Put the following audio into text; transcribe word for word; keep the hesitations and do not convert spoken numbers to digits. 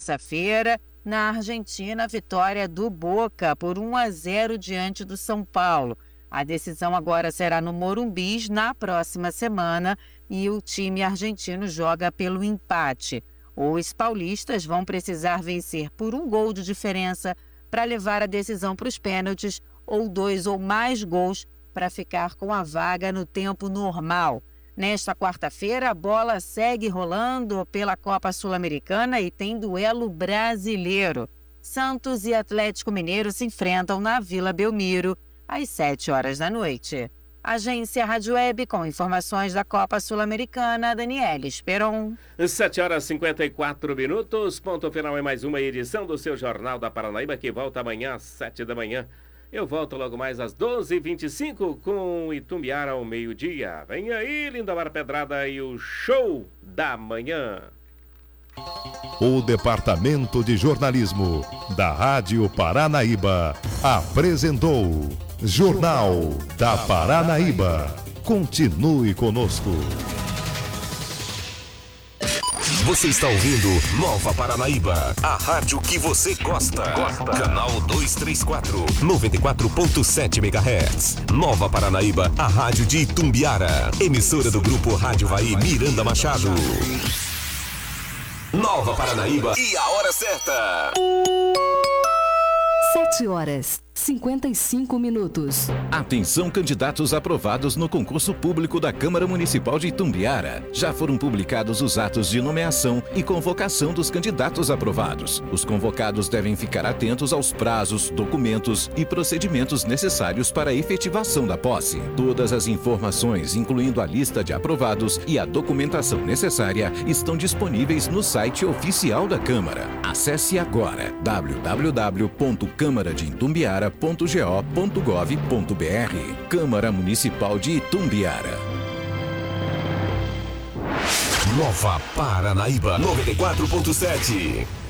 terça-feira, na Argentina, a vitória do Boca por um a zero diante do São Paulo. A decisão agora será no Morumbi na próxima semana e o time argentino joga pelo empate. Os paulistas vão precisar vencer por um gol de diferença para levar a decisão para os pênaltis ou dois ou mais gols para ficar com a vaga no tempo normal. Nesta quarta-feira, a bola segue rolando pela Copa Sul-Americana e tem duelo brasileiro. Santos e Atlético Mineiro se enfrentam na Vila Belmiro, às sete horas da noite. Agência Rádio Web com informações da Copa Sul-Americana, Daniela Esperon. sete horas e cinquenta e quatro minutos, ponto final em mais uma edição do seu Jornal da Paranaíba, que volta amanhã às sete da manhã. Eu volto logo mais às doze e vinte e cinco com Itumbiara ao meio-dia. Vem aí, Lindamar Pedrada e o Show da Manhã. O Departamento de Jornalismo da Rádio Paranaíba apresentou Jornal da Paranaíba. Continue conosco. Você está ouvindo Nova Paranaíba, a rádio que você gosta. gosta. Canal duzentos e trinta e quatro, noventa e quatro ponto sete megahertz. Nova Paranaíba, a rádio de Itumbiara. Emissora do grupo Rádio Vai Miranda Machado. Nova Paranaíba e a hora certa. sete horas e cinquenta e cinco minutos. Atenção, candidatos aprovados no concurso público da Câmara Municipal de Itumbiara. Já foram publicados os atos de nomeação e convocação dos candidatos aprovados. Os convocados devem ficar atentos aos prazos, documentos e procedimentos necessários para a efetivação da posse. Todas as informações, incluindo a lista de aprovados e a documentação necessária, estão disponíveis no site oficial da Câmara. Acesse agora w w w ponto câmara de itumbiara ponto go ponto gov ponto br. Câmara Municipal de Itumbiara. Nova Paranaíba noventa e quatro ponto sete.